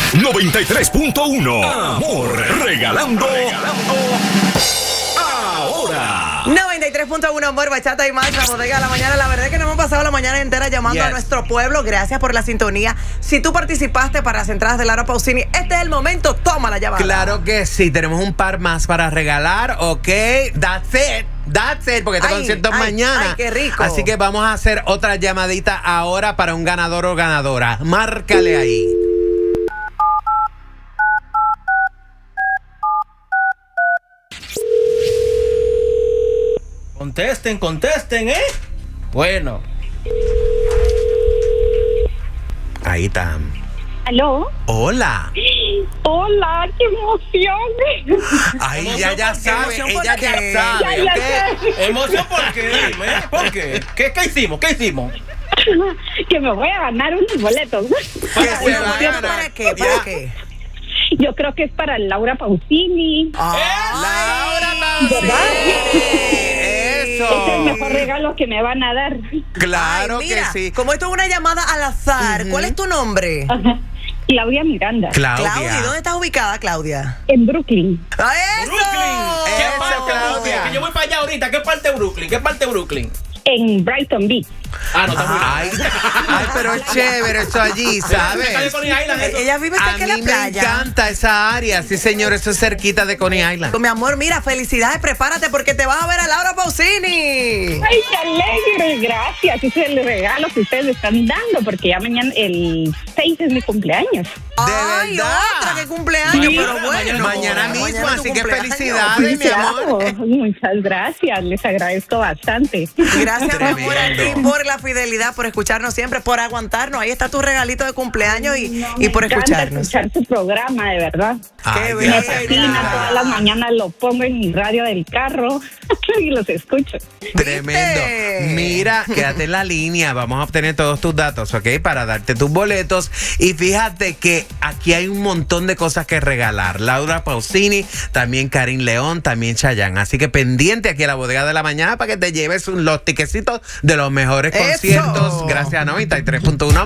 93.1. Amor, regalando ahora. 93.1 Amor, Bachata y más, la bodega de la mañana. La verdad es que nos hemos pasado la mañana entera llamando a nuestro pueblo. Gracias por la sintonía. Si tú participaste para las entradas de Laura Pausini, este es el momento, toma la llamada. Claro que sí, tenemos un par más para regalar, ¿ok? That's it, porque este concierto es mañana. Ay, qué rico. Así que vamos a hacer otra llamadita ahora para un ganador o ganadora. Márcale ahí. Contesten, ¿eh? Bueno. Ahí está. ¿Aló? Hola. Hola, qué emoción. Ay, Emoción, ya ¿por qué? sabe, Emoción, ella ¿por ya qué? sabe, Ya ¿ok? sé. ¿Emoción por qué? Dime, ¿por qué? ¿Qué hicimos? ¿Qué hicimos? Que me voy a ganar unos boletos. Que se va a ganar. ¿Para qué? ¿Para qué? Yo creo que es para Laura Pausini. Laura ¿Verdad? Eso. Es el mejor regalo que me van a dar. Claro Ay, mira, que sí. como esto es una llamada al azar, ¿cuál es tu nombre? Ajá. Claudia Miranda. Claudia. Claudia. ¿Y dónde estás ubicada, Claudia? En Brooklyn. ¡Ah, eso! Brooklyn. ¿Qué Eso, parte de Claudia. Brooklyn? Que yo voy para allá ahorita. ¿Qué parte de Brooklyn? ¿Qué parte de Brooklyn? En Brighton Beach. Ah, no, está muy Ay, ay, pero es chévere eso allí, Está de ¿sabes? Coney Island, eso. Ella vive A cerca de mí la me playa. encanta esa área. Sí, señor, eso es cerquita de Coney Island. Mi amor, mira, felicidades, prepárate porque te vas a ver a Laura Pausini. Ay, qué alegre. Gracias. Ese es el regalo que ustedes me están dando porque ya mañana, el 6 es mi cumpleaños. Ay, verdad? otra que cumpleaños, Sí, pero bueno. Mañana mismo, Mañana tu así que cumpleaños. felicidades, mi amor. Claro. Muchas gracias. Les agradezco bastante. Gracias, mi amor, a ti Tremendo. por la fidelidad, por escucharnos siempre, por aguantarnos. Ahí está tu regalito de cumpleaños y por Me encanta escucharnos. escuchar tu programa, de verdad. Ay, Qué Me gracias, fascina, linda. todas las mañanas lo pongo en mi radio del carro y los escucho. Tremendo. ¿Viste? Mira, quédate en la línea. Vamos a obtener todos tus datos, ¿ok? Para darte tus boletos. Y fíjate que aquí hay un montón de cosas que regalar. Laura Pausini, también Karin León, también Chayanne. Así que pendiente aquí a la bodega de la mañana para que te lleves los tiquecitos de los mejores ¡Eso! conciertos. Gracias a 93.1.